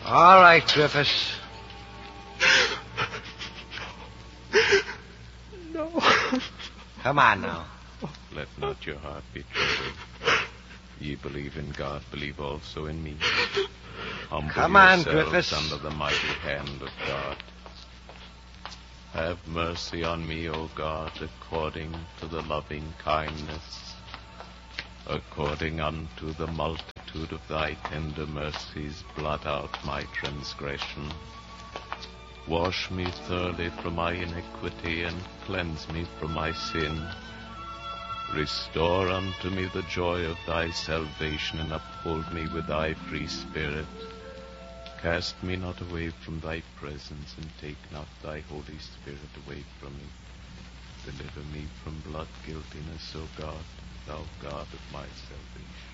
All right, Griffiths. No. Come on now. Let not your heart be troubled. Ye believe in God, believe also in me. Humble Come on, yourselves Griffiths. under the mighty hand of God. Have mercy on me, O God, according to the loving kindness, according unto the multitude of thy tender mercies, blot out my transgression. Wash me thoroughly from my iniquity, and cleanse me from my sin. Restore unto me the joy of thy salvation, and uphold me with thy free spirit. Cast me not away from thy presence, and take not thy Holy Spirit away from me. Deliver me from blood guiltiness, O God, thou God of my salvation.